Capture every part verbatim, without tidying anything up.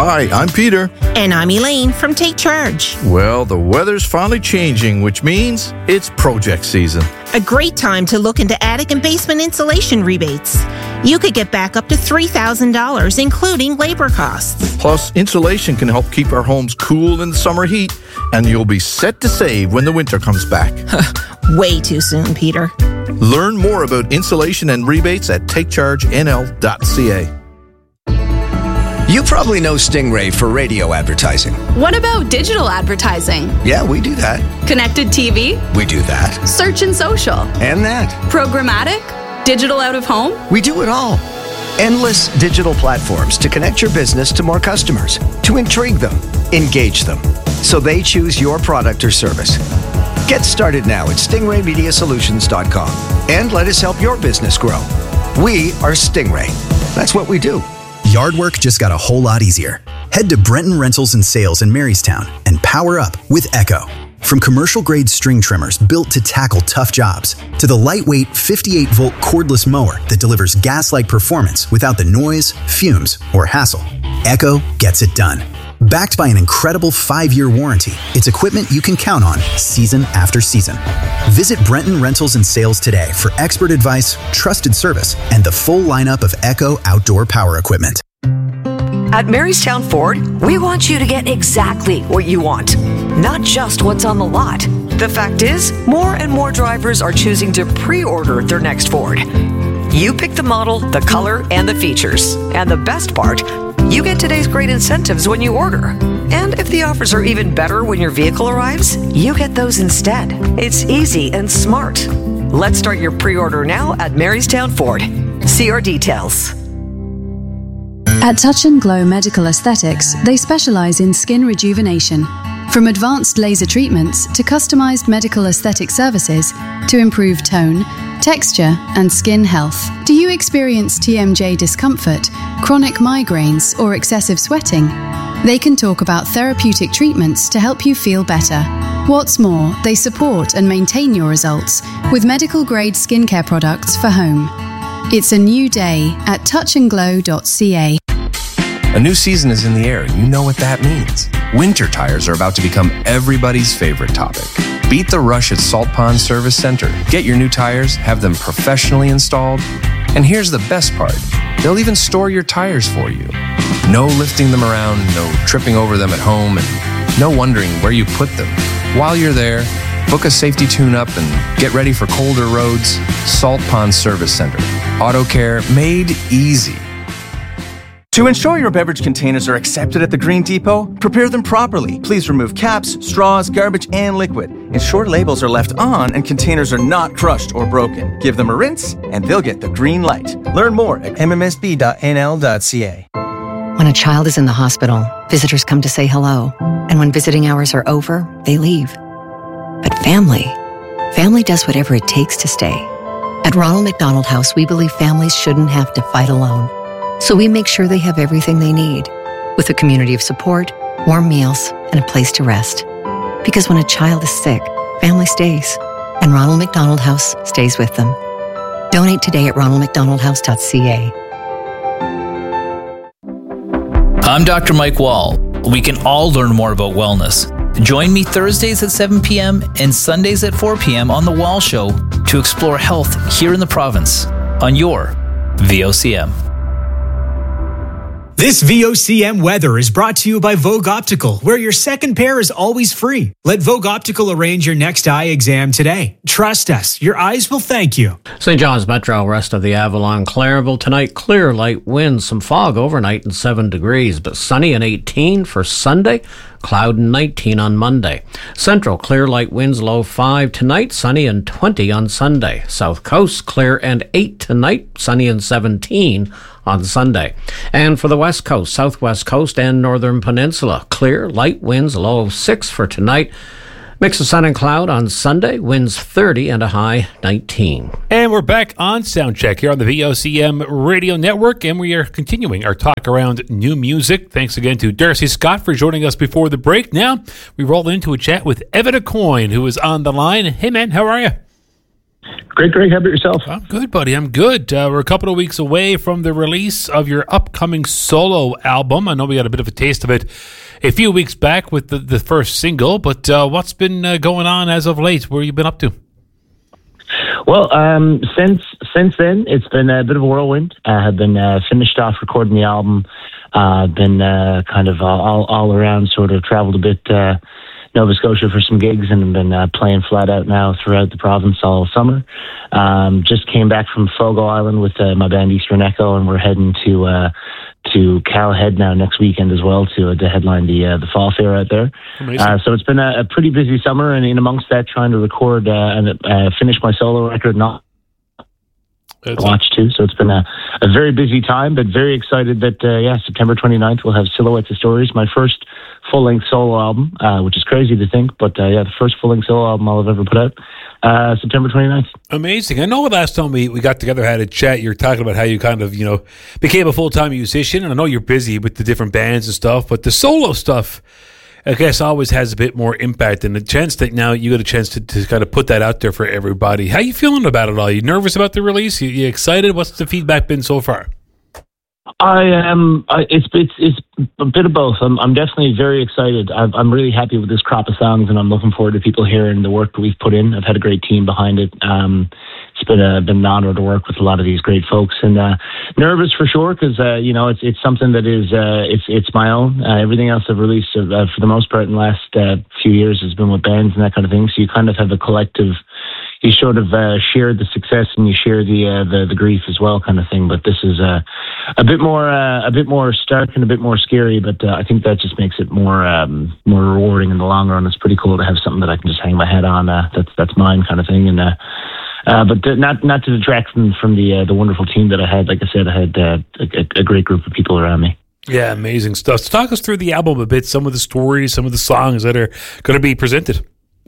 Hi, I'm Peter. And I'm Elaine from Take Charge. Well, the weather's finally changing, which means it's project season. A great time to look into attic and basement insulation rebates. You could get back up to three thousand dollars, including labor costs. Plus, insulation can help keep our homes cool in the summer heat, and you'll be set to save when the winter comes back. Way too soon, Peter. Learn more about insulation and rebates at take charge n l dot c a. You probably know Stingray for radio advertising. What about digital advertising? Yeah, we do that. Connected T V? We do that. Search and social? And that. Programmatic? Digital out of home? We do it all. Endless digital platforms to connect your business to more customers, to intrigue them, engage them, so they choose your product or service. Get started now at stingray media solutions dot com and let us help your business grow. We are Stingray. That's what we do. Yard work just got a whole lot easier. Head to Brenton Rentals and Sales in Marystown and power up with Echo. From commercial-grade string trimmers built to tackle tough jobs, to the lightweight fifty-eight volt cordless mower that delivers gas-like performance without the noise, fumes, or hassle, Echo gets it done. Backed by an incredible five-year warranty, it's equipment you can count on season after season. Visit Brenton Rentals and Sales today for expert advice, trusted service, and the full lineup of Echo outdoor power equipment. At Marystown Ford, we want you to get exactly what you want, not just what's on the lot. The fact is, more and more drivers are choosing to pre-order their next Ford. You pick the model, the color, and the features. And the best part, you get today's great incentives when you order. And if the offers are even better when your vehicle arrives, you get those instead. It's easy and smart. Let's start your pre-order now at Marystown Ford. See our details. At Touch and Glow Medical Aesthetics, they specialize in skin rejuvenation. From advanced laser treatments to customized medical aesthetic services to improve tone, texture, and skin health. Do you experience T M J discomfort, chronic migraines, or excessive sweating? They can talk about therapeutic treatments to help you feel better. What's more, they support and maintain your results with medical-grade skincare products for home. It's a new day at touch and glow dot c a. A new season is in the air, and you know what that means. Winter tires are about to become everybody's favorite topic. Beat the rush at Salt Pond Service Center. Get your new tires, have them professionally installed, and here's the best part. They'll even store your tires for you. No lifting them around, no tripping over them at home, and no wondering where you put them. While you're there, book a safety tune-up and get ready for colder roads. Salt Pond Service Center. Auto care made easy. To ensure your beverage containers are accepted at the Green Depot, prepare them properly. Please remove caps, straws, garbage, and liquid. Ensure labels are left on and containers are not crushed or broken. Give them a rinse, and they'll get the green light. Learn more at m m s b dot n l dot c a. When a child is in the hospital, visitors come to say hello. And when visiting hours are over, they leave. But family, family does whatever it takes to stay. At Ronald McDonald House, we believe families shouldn't have to fight alone. So we make sure they have everything they need, with a community of support, warm meals, and a place to rest. Because when a child is sick, family stays, and Ronald McDonald House stays with them. Donate today at ronald mcdonald house dot c a. I'm Doctor Mike Wall. We can all learn more about wellness. Join me Thursdays at seven p.m. and Sundays at four p.m. on The Wall Show to explore health here in the province on your V O C M. This V O C M weather is brought to you by Vogue Optical, where your second pair is always free. Let Vogue Optical arrange your next eye exam today. Trust us, your eyes will thank you. Saint John's Metro, rest of the Avalon, Clairville tonight, clear, light winds, some fog overnight and seven degrees, but sunny and eighteen for Sunday, cloud and nineteen on Monday. Central, clear, light winds, low five tonight, sunny and twenty on Sunday. South Coast, clear and eight tonight, sunny and seventeen on Sunday. And for the West Coast, Southwest Coast and Northern Peninsula, clear, light winds, low six for tonight. Mix of sun and cloud on Sunday, winds thirty and a high nineteen. And we're back on Soundcheck here on the V O C M Radio Network, and we are continuing our talk around new music. Thanks again to Darcy Scott for joining us before the break. Now, we roll into a chat with Evan Aucoin, who is on the line. Hey, man, how are you? Great, Greg. How about yourself? I'm good, buddy. I'm good. Uh, we're a couple of weeks away from the release of your upcoming solo album. I know we got a bit of a taste of it a few weeks back with the, the first single, but uh, what's been uh, going on as of late? Where have you been up to? Well, um, since since then, it's been a bit of a whirlwind. I have been uh, finished off recording the album. Uh, been uh, kind of all, all around, sort of traveled a bit uh, Nova Scotia for some gigs, and been uh, playing flat out now throughout the province all summer. Um, just came back from Fogo Island with uh, my band Eastern Echo, and we're heading to uh, to Cal Head now next weekend as well to, uh, to headline the uh, the fall fair out there. Uh, so it's been a, a pretty busy summer, and in amongst that, trying to record uh, and uh, finish my solo record. Not That's watch too. So it's been a, a very busy time, but very excited that, uh, yeah, September twenty-ninth we'll have Silhouettes of Stories, my first full-length solo album, uh, which is crazy to think, but uh, yeah, the first full-length solo album I'll have ever put out, uh, September twenty-ninth. Amazing. I know last time we, we got together, had a chat, you were talking about how you kind of, you know, became a full-time musician, and I know you're busy with the different bands and stuff, but the solo stuff, I guess, always has a bit more impact, and the chance that now you got a chance to, to kind of put that out there for everybody. How you feeling about it all? You nervous about the release? You, you excited? What's the feedback been so far? I am. Um, it's it's it's a bit of both. I'm I'm definitely very excited. I've, I'm really happy with this crop of songs, and I'm looking forward to people hearing the work that we've put in. I've had a great team behind it. Um, it's been a been an honor to work with a lot of these great folks, and uh, nervous for sure because uh, you know it's it's something that is uh, it's it's my own. Uh, everything else I've released uh, for the most part in the last uh, few years has been with bands and that kind of thing. So you kind of have a collective. You sort of uh, share the success and you share the, uh, the the grief as well, kind of thing. But this is uh, a bit more uh, a bit more stark and a bit more scary. But uh, I think that just makes it more um, more rewarding in the long run. It's pretty cool to have something that I can just hang my head on. Uh, that's that's mine, kind of thing. And uh, uh, but th- not not to detract from from the uh, the wonderful team that I had. Like I said, I had uh, a, a great group of people around me. Yeah, amazing stuff. So talk us through the album a bit. Some of the stories, some of the songs that are going to be presented.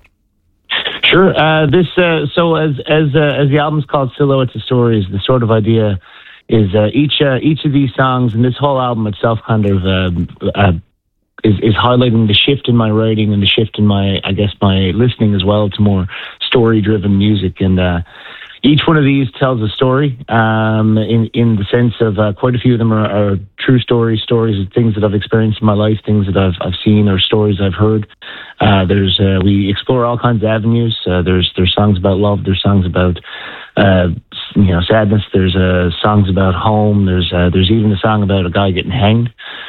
Sure. Uh, this uh, so as as uh, as the album's called Silhouettes of Stories, the sort of idea is uh, each uh, each of these songs and this whole album itself kind of uh, uh, is is highlighting the shift in my writing and the shift in my I guess my listening as well to more story driven music. And uh, each one of these tells a story um, in in the sense of uh, quite a few of them are, are true stories, stories of things that I've experienced in my life, things that I've I've seen or stories I've heard. Uh, there's uh, we explore all kinds of avenues. Uh, there's there's songs about love. There's songs about uh, you know sadness. There's uh, songs about home. There's uh, there's even a song about a guy getting hanged.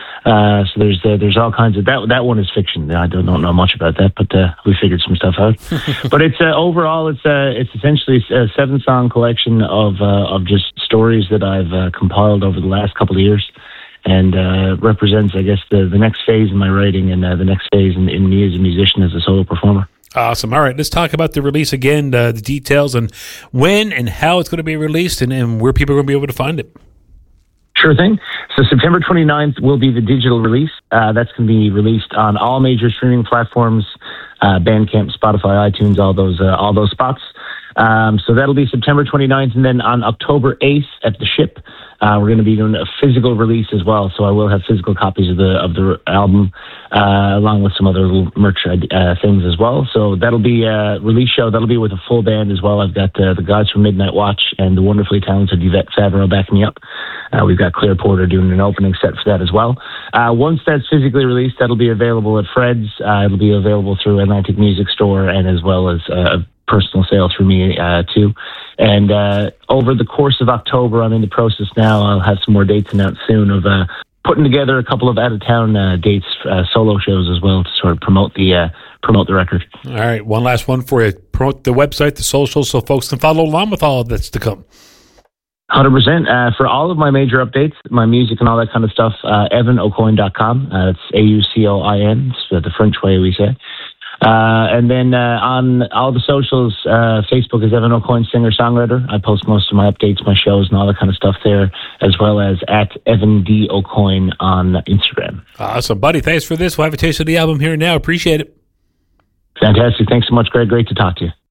Uh, so there's uh, there's all kinds of that. That one is fiction. I don't, don't know much about that, but uh, we figured some stuff out. But it's uh, overall it's uh, it's essentially a seven song collection of uh, of just stories that I've uh, compiled over the last couple of years, and uh, represents I guess the, the next phase in my writing and uh, the next phase in, in me as a musician, as a solo performer. Awesome. All right, let's talk about the release again, uh, the details and when and how it's going to be released, and, and where people are going to be able to find it. Sure thing. So September twenty-ninth will be the digital release. Uh, that's going to be released on all major streaming platforms, uh, Bandcamp, Spotify, iTunes, all those uh, all those spots. Um, so that'll be September twenty-ninth, and then on October eighth at the Ship, uh, we're going to be doing a physical release as well. So I will have physical copies of the of the album, uh, along with some other little merch uh, things as well. So that'll be a release show. That'll be with a full band as well. I've got uh, the guys from Midnight Watch and the wonderfully talented Yvette Favreau backing me up. Uh, we've got Claire Porter doing an opening set for that as well. Uh, once that's physically released, that'll be available at Fred's. Uh, it'll be available through Atlantic Music Store and as well as uh, personal sale through me uh, too. And uh, over the course of October, I'm in the process now. I'll have some more dates announced soon of uh, putting together a couple of out-of-town uh, dates, uh, solo shows as well to sort of promote the uh, promote the record. All right, one last one for you. Promote the website, the socials, so folks can follow along with all of that's to come. one hundred percent. Uh, for all of my major updates, my music and all that kind of stuff, uh, evan aucoin dot com. Uh, it's A U C O I N. It's uh, the French way we say. Uh, and then uh, on all the socials, uh, Facebook is Evan Aucoin, singer-songwriter. I post most of my updates, my shows, and all that kind of stuff there, as well as at Evan D. Aucoin on Instagram. Awesome, buddy. Thanks for this. We'll have a taste of the album here now. Appreciate it. Fantastic. Thanks so much, Greg. Great to talk to you.